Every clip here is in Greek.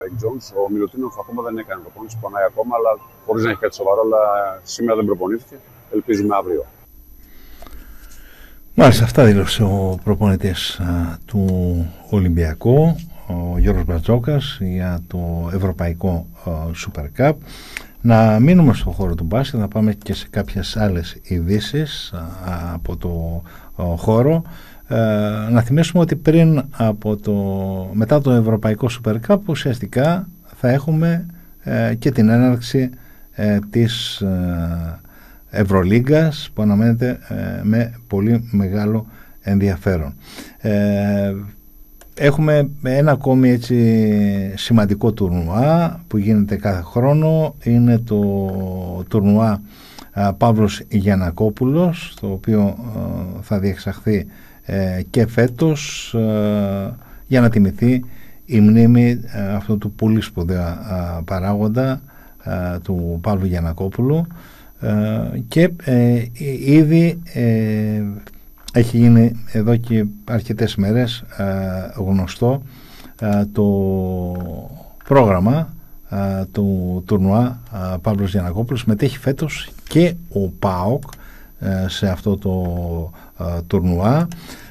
Jones, ο Μιλουτίνοφ ακόμα δεν έκανε προπόνηση, πονάει ακόμα, αλλά χωρίς να έχει κάτι σοβαρό, αλλά σήμερα δεν προπονήθηκε. Ελπίζουμε αύριο. Μάλιστα, αυτά δήλωσε ο προπονητής του Ολυμπιακού, ο Γιώργος Μπαρτζόκας, για το Ευρωπαϊκό Super Cup. Να μείνουμε στον χώρο του μπάσκετ, να πάμε και σε κάποιες άλλες ειδήσεις από το χώρο. Να θυμίσουμε ότι μετά το Ευρωπαϊκό Super Cup ουσιαστικά θα έχουμε και την έναρξη της Ευρωλίγκας, που αναμένεται με πολύ μεγάλο ενδιαφέρον. Έχουμε ένα ακόμη έτσι σημαντικό τουρνουά που γίνεται κάθε χρόνο. Είναι το τουρνουά Παύλος Γιαννακόπουλος, το οποίο θα διεξαχθεί και φέτος για να τιμηθεί η μνήμη αυτού του πολύ σπουδαία παράγοντα, του Παύλου Γιαννακόπουλου, και ήδη έχει γίνει εδώ και αρκετές μέρες γνωστό το πρόγραμμα του τουρνουά Παύλος Γιαννακόπουλος. Μετέχει φέτος και ο ΠΑΟΚ σε αυτό το τουρνουά.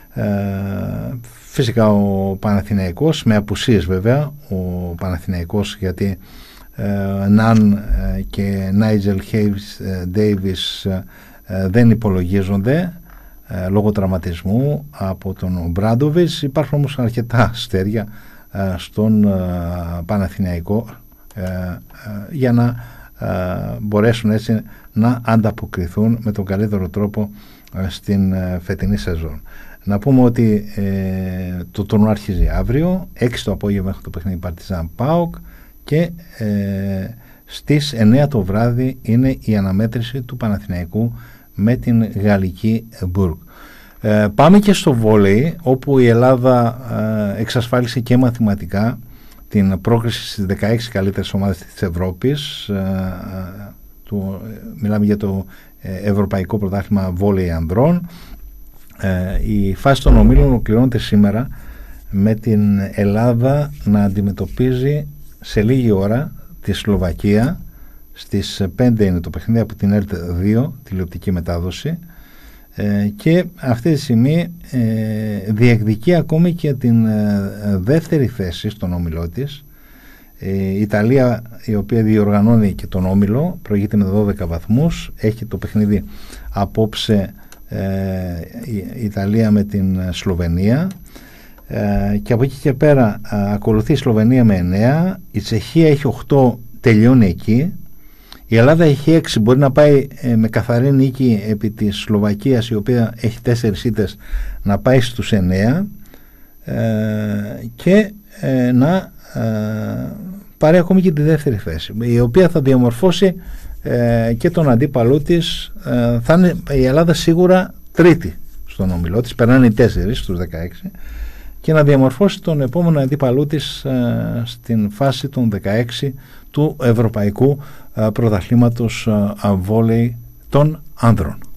Φυσικά ο Παναθηναϊκός, με απουσίες βέβαια, ο Παναθηναϊκός, γιατί Ναν και Νάιτζελ Ντέιβις δεν υπολογίζονται λόγω τραυματισμού από τον Μπράντοβιτς. Υπάρχουν όμως αρκετά αστέρια στον Παναθηναϊκό για να μπορέσουν έτσι να ανταποκριθούν με τον καλύτερο τρόπο στην φετινή σεζόν. Να πούμε ότι το τουρνουά αρχίζει αύριο 6 το απόγευμα, έχει το παιχνίδι Παρτιζάν ΠΑΟΚ, και στις 9 το βράδυ είναι η αναμέτρηση του Παναθηναϊκού με την γαλλική Μπουργκ. Πάμε και στο βόλεϊ, όπου η Ελλάδα εξασφάλισε και μαθηματικά την πρόκριση στις 16 καλύτερες ομάδες της Ευρώπης. Μιλάμε για το Ευρωπαϊκό Πρωτάθλημα Βόλεϊ Ανδρών. Η φάση των ομίλων ολοκληρώνεται σήμερα με την Ελλάδα να αντιμετωπίζει σε λίγη ώρα τη Σλοβακία. Στις 5 είναι το παιχνίδι από την ΕΡΤ2 τηλεοπτική μετάδοση, και αυτή τη στιγμή διεκδικεί ακόμη και την δεύτερη θέση στον όμιλό της. Η Ιταλία, η οποία διοργανώνει και τον όμιλο, προηγείται με 12 βαθμούς. Έχει το παιχνίδι απόψε η Ιταλία με την Σλοβενία, και από εκεί και πέρα ακολουθεί η Σλοβενία με 9, η Τσεχία έχει 8, τελειώνει εκεί. Η Ελλάδα έχει 6, μπορεί να πάει με καθαρή νίκη επί της Σλοβακίας, η οποία έχει 4 ήττες, να πάει στους 9 και να πάρει ακόμη και τη δεύτερη θέση, η οποία θα διαμορφώσει και τον αντίπαλό της. Θα είναι η Ελλάδα σίγουρα τρίτη στον όμιλό της, περνάνε οι 4 στους 16, και να διαμορφώσει τον επόμενο αντίπαλό της στην φάση των 16 του Ευρωπαϊκού Πρωταθλήματος Βόλεϊ των Άνδρων.